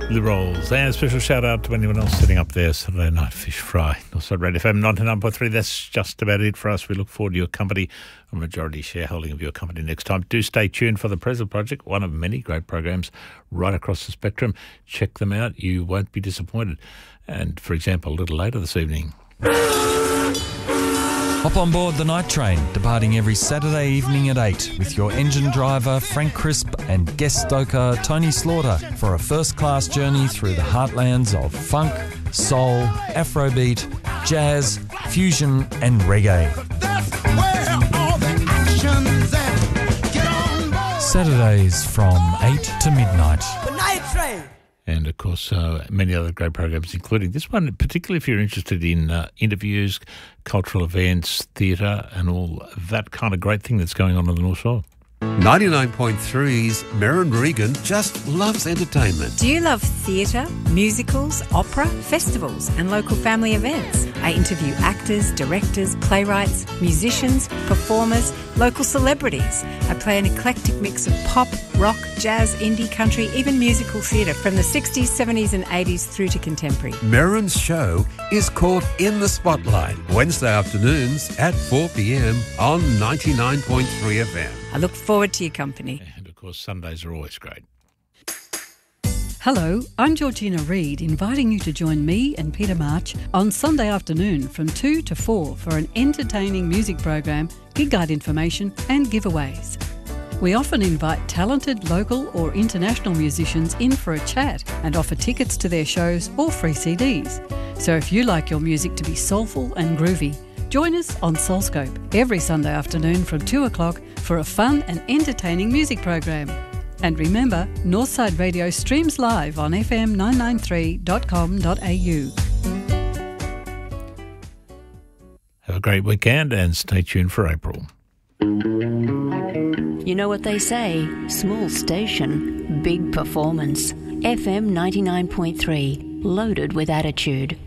Liberals. And a special shout out to anyone else sitting up there Saturday night fish fry. Also Radio FM 99.3. That's just about it for us. We look forward to your company, a majority shareholding of your company next time. Do stay tuned for the Present Project, one of many great programs right across the spectrum. Check them out. You won't be disappointed. And, for example, a little later this evening. Hop on board the night train, departing every Saturday evening at 8 with your engine driver Frank Crisp and guest stoker Tony Slaughter for a first-class journey through the heartlands of funk, soul, afrobeat, jazz, fusion and reggae. Saturdays from 8 to midnight. The night train. And, of course, many other great programs, including this one, particularly if you're interested in interviews, cultural events, theatre and all that kind of great thing that's going on the North Shore. 99.3's Merrin Regan just loves entertainment. Do you love theatre, musicals, opera, festivals and local family events? I interview actors, directors, playwrights, musicians, performers, local celebrities. I play an eclectic mix of pop, rock, jazz, indie, country, even musical theatre from the 60s, 70s and 80s through to contemporary. Merrin's show is called In the Spotlight, Wednesday afternoons at 4 p.m. on 99.3 FM. I look forward to your company. And, of course, Sundays are always great. Hello, I'm Georgina Reid, inviting you to join me and Peter March on Sunday afternoon from 2 to 4 for an entertaining music program, gig guide information and giveaways. We often invite talented local or international musicians in for a chat and offer tickets to their shows or free CDs. So if you like your music to be soulful and groovy, join us on Soulscope every Sunday afternoon from 2 o'clock for a fun and entertaining music program. And remember, Northside Radio streams live on fm993.com.au. Have a great weekend and stay tuned for April. You know what they say, small station, big performance. FM 99.3, loaded with attitude.